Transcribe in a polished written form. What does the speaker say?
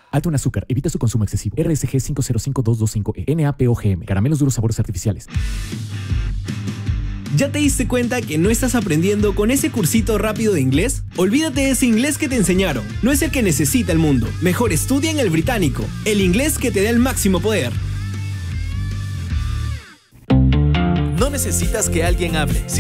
Alto en azúcar. Evita su consumo excesivo. RSG 505225E. NAPOGM. Caramelos duros, sabores artificiales. ¿Ya te diste cuenta que no estás aprendiendo con ese cursito rápido de inglés? Olvídate de ese inglés que te enseñaron. No es el que necesita el mundo. Mejor estudia en el británico. El inglés que te da el máximo poder. No necesitas que alguien hable.